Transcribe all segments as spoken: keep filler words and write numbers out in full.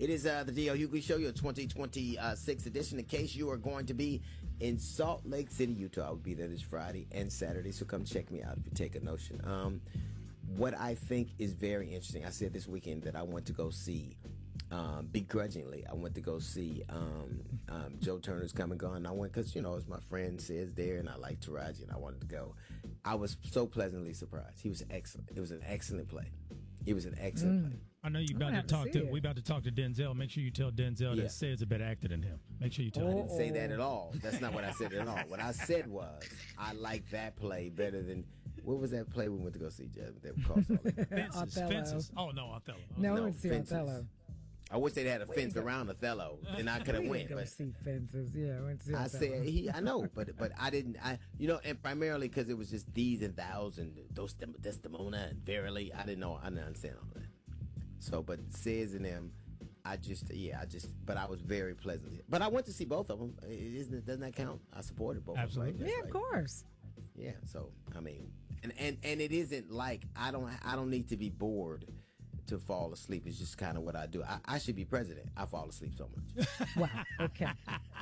It is uh, the D L Hughley Show, your twenty twenty-six edition. In case you are going to be in Salt Lake City, Utah, I will be there this Friday and Saturday, so come check me out if you take a notion. Um, what I think is very interesting, I said this weekend that I went to go see, um, begrudgingly, I went to go see um, um, Joe Turner's Come and Gone. I went because, you know, as my friend says there, and I like Taraji, and I wanted to go. I was so pleasantly surprised. He was excellent. It was an excellent play. It was an excellent mm. play. I know you about to talk to. to we about to talk to Denzel. Make sure you tell Denzel yeah. that Ced's a better actor than him. Make sure you tell oh, him. I didn't say that at all. That's not what I said at all. What I said was I like that play better than what was that play we went to go see? Jeff, that cost all that. Fences, fences. Oh no, Othello. Oh, no, no, we went to see Fences. Othello. I wish they'd had a fence around Othello, and I could have went. Go but see Fences, yeah. I went to see I Othello. said he. I know, but but I didn't. I you know, and primarily because it was just these and thous and those Desdemona and Verily. I didn't know. I didn't understand all that. So, but Cez and them, I just yeah, I just. But I was very pleasantly. But I went to see both of them. Isn't it? Doesn't that count? I supported both. Absolutely. Of them, right? Yeah, right. of course. Yeah. So I mean, and and and it isn't like I don't I don't need to be bored to fall asleep. Is just kind of what I do. I, I should be president. I fall asleep so much. Wow. Okay.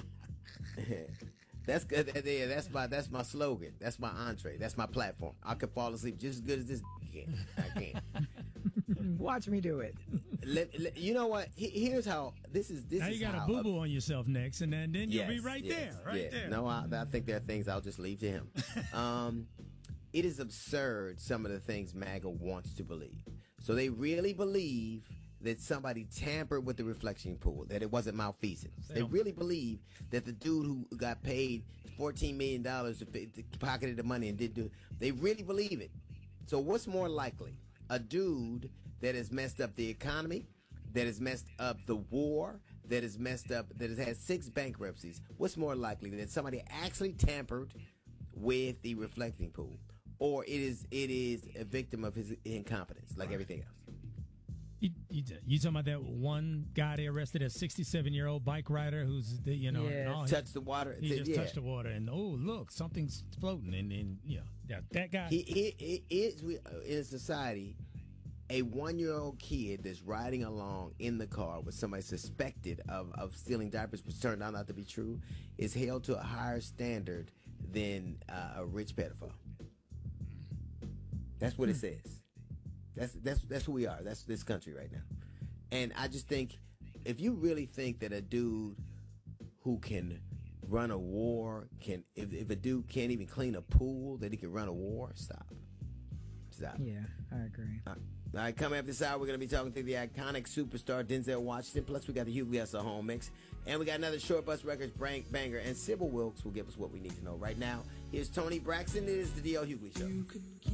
That's good. Yeah, that's my that's my slogan. That's my entree. That's my platform. I could fall asleep just as good as this can. I can. Watch me do it. Let, let, you know what? Here's how. This is this. Now is you got how, a boo boo on yourself next, and then, then you'll yes, be right yes, there, right yes. there. No, I, I think there are things I'll just leave to him. Um, it is absurd. Some of the things MAGA wants to believe. So they really believe that somebody tampered with the reflection pool, that it wasn't malfeasance. They really believe that the dude who got paid fourteen million dollars to, pay, to pocketed the money and didn't do it, they really believe it. So what's more likely? A dude that has messed up the economy, that has messed up the war, that has messed up, that has had six bankruptcies. What's more likely? That somebody actually tampered with the reflecting pool, or it is it is a victim of his incompetence, like everything else. You, you, you talking about that one guy they arrested, a sixty-seven-year-old bike rider who's, the, you know, yes. oh, touched the water. He just yeah. touched the water, and oh, look, something's floating, and then yeah, that, that guy. He, he, he is in society. A one-year-old kid that's riding along in the car with somebody suspected of, of stealing diapers, which turned out not to be true, is held to a higher standard than uh, a rich pedophile. That's what it says. That's that's that's who we are. That's this country right now. And I just think if you really think that a dude who can run a war can, if, if a dude can't even clean a pool, that he can run a war, stop. Stop. Yeah, I agree. All right, All right coming up this hour, we're going to be talking to the iconic superstar Denzel Washington. Plus, we got the Hughley S. Home Mix. And we got another Short Bus Records banger. And Sybil Wilkes will give us what we need to know. Right now, here's Tony Braxton. It is the D L Hughley Show.